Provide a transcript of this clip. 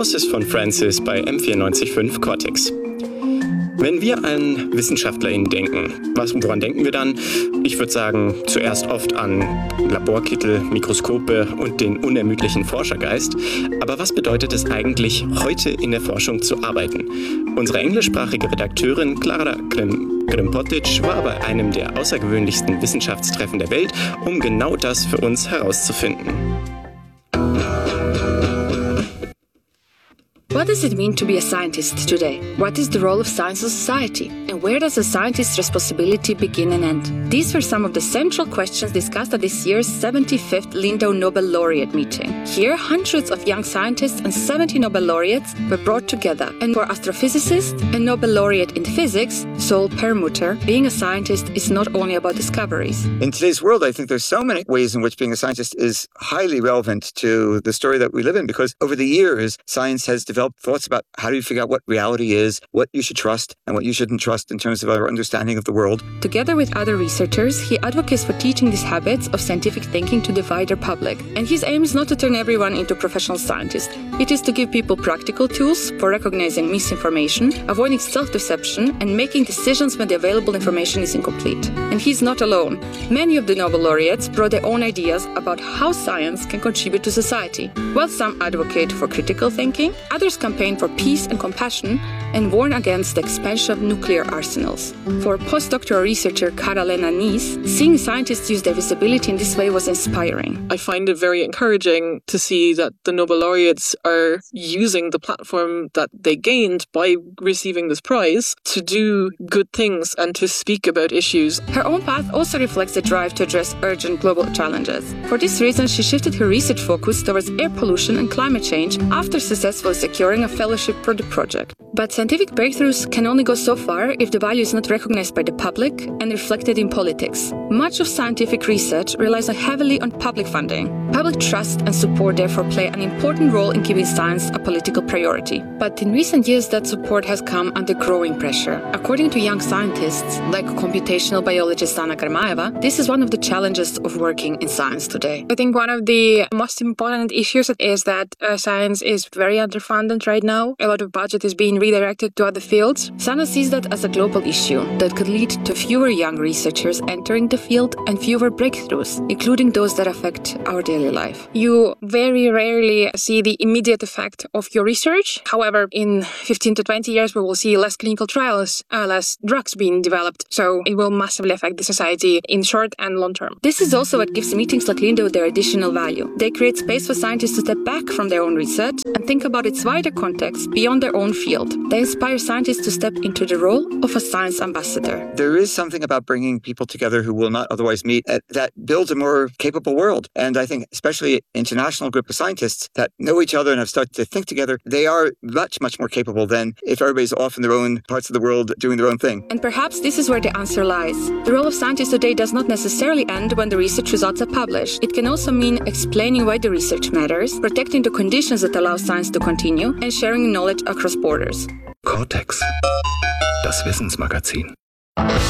Voices von Francis bei M94.5 Cortex. Wenn wir an WissenschaftlerInnen denken, woran denken wir dann? Ich würde sagen, zuerst oft an Laborkittel, Mikroskope und den unermüdlichen Forschergeist. Aber was bedeutet es eigentlich, heute in der Forschung zu arbeiten? Unsere englischsprachige Redakteurin Klara Krmpotić war bei einem der außergewöhnlichsten Wissenschaftstreffen der Welt, um genau das für uns herauszufinden. What does it mean to be a scientist today? What is the role of science in society? And where does a scientist's responsibility begin and end? These were some of the central questions discussed at this year's 75th Lindau Nobel Laureate meeting. Here, hundreds of young scientists and 70 Nobel laureates were brought together. And for astrophysicists and Nobel laureate in physics, Sol Perlmutter, being a scientist is not only about discoveries. In today's world, I think there's so many ways in which being a scientist is highly relevant to the story that we live in, because over the years, science has developed thoughts about how do you figure out what reality is, what you should trust, and what you shouldn't trust in terms of our understanding of the world. Together with other researchers, he advocates for teaching these habits of scientific thinking to the wider public. And his aim is not to turn everyone into professional scientists. It is to give people practical tools for recognizing misinformation, avoiding self-deception, and making decisions when the available information is incomplete. And he's not alone. Many of the Nobel laureates brought their own ideas about how science can contribute to society. While some advocate for critical thinking, others campaign for peace and compassion and warn against the expansion of nuclear arsenals. For postdoctoral researcher Karalena Nies, seeing scientists use their visibility in this way was inspiring. I find it very encouraging to see that the Nobel laureates are using the platform that they gained by receiving this prize to do good things and to speak about issues. Her own path also reflects the drive to address urgent global challenges. For this reason, she shifted her research focus towards air pollution and climate change after successfully securing a fellowship for the project. But scientific breakthroughs can only go so far if the value is not recognized by the public and reflected in politics. Much of scientific research relies heavily on public funding. Public trust and support therefore play an important role in keeping science a political priority. But in recent years, that support has come under growing pressure. According to young scientists, like computational biologist Anna Karmaeva, this is one of the challenges of working in science today. I think one of the most important issues is that science is very underfunded right now. A lot of budget is being redirected to other fields. Sana sees that as a global issue that could lead to fewer young researchers entering the field and fewer breakthroughs, including those that affect our daily life. You very rarely see the immediate effect of your research. However, in 15 to 20 years, we will see less clinical trials, less drugs being developed. So it will massively affect the society in short and long term. This is also what gives meetings like Lindau their additional value. They create space for scientists to step back from their own research and think about its wider context beyond their own field. They inspire scientists to step into the role of a science ambassador. There is something about bringing people together who will not otherwise meet that builds a more capable world. And I think especially an international group of scientists that know each other and have started to think together, they are much, much more capable than if everybody's off in their own parts of the world doing their own thing. And perhaps this is where the answer lies. The role of scientists today does not necessarily end when the research results are published. It can also mean explaining why the research matters, protecting the conditions that allow science to continue, and sharing knowledge across borders. Cortex, das Wissensmagazin.